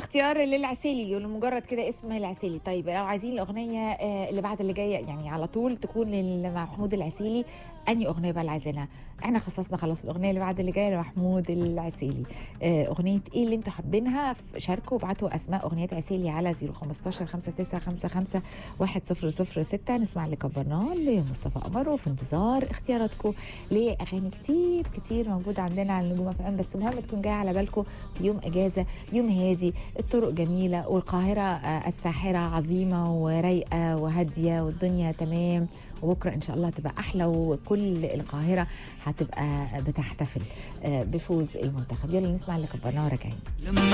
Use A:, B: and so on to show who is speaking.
A: اختيار للعسيلي ولمجرد كده اسم العسيلي. طيب لو عايزين الاغنيه اللي بعد اللي جايه يعني على طول تكون لمحمود العسيلي، اني اغنيه بقى اللي عايزينها؟ احنا خصصنا خلاص الاغنيه اللي بعد اللي جايه لمحمود العسيلي. اغنيه ايه اللي انتوا حابينها؟ شاركوا وابعتوا اسماء اغنيات عسيلي على 015 5955 1006. نسمع اللي كبرناه لمصطفى قمر، وفي انتظار اختياراتكم لاغاني كتير كتير موجوده عندنا على النجوم FM. بس مهم تكون جايه على بالكم في يوم اجازه، يوم هادي، الطرق جميله والقاهره الساحره عظيمه ورايقه وهاديه والدنيا تمام، وبكره ان شاء الله هتبقى احلى وكل القاهره هتبقى بتحتفل بفوز المنتخب. يلا نسمع اللي كبرناه وراجعين.